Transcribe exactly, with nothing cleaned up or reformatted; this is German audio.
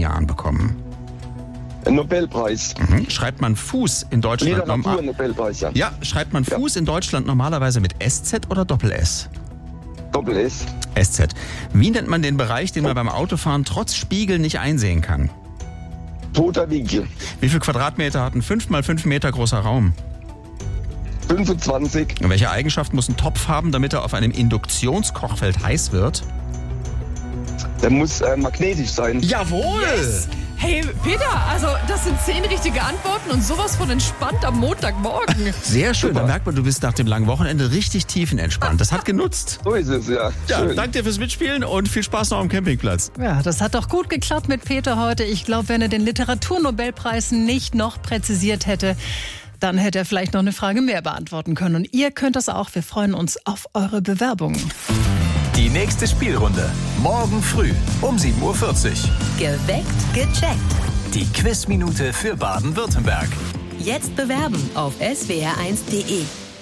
Jahren bekommen? Ein Nobelpreis. Mhm. Schreibt man Fuß in Deutschland normal? Literatur-Nobelpreis, ja. Ja, schreibt man Fuß ja. in Deutschland normalerweise mit S Z oder Doppel-S? Doppel-S. S Z. Wie nennt man den Bereich, den man beim Autofahren trotz Spiegel nicht einsehen kann? Toter Winkel. Wie viel Quadratmeter hat ein fünf mal fünf Meter großer Raum? fünfundzwanzig. Und welche Eigenschaft muss ein Topf haben, damit er auf einem Induktionskochfeld heiß wird? Der muss äh, magnetisch sein. Jawohl! Yes. Hey, Peter, also das sind zehn richtige Antworten und sowas von entspannt am Montagmorgen. Sehr schön, Super. da merkt man, du bist nach dem langen Wochenende richtig tiefenentspannt. Das hat genutzt. So ist es, ja. Ja, Schön. danke dir fürs Mitspielen und viel Spaß noch am Campingplatz. Ja, das hat doch gut geklappt mit Peter heute. Ich glaube, wenn er den Literaturnobelpreis nicht noch präzisiert hätte, dann hätte er vielleicht noch eine Frage mehr beantworten können. Und ihr könnt das auch. Wir freuen uns auf eure Bewerbungen. Die nächste Spielrunde. Morgen früh um sieben Uhr vierzig. Geweckt, gecheckt. Die Quizminute für Baden-Württemberg. Jetzt bewerben auf s w r eins punkt d e.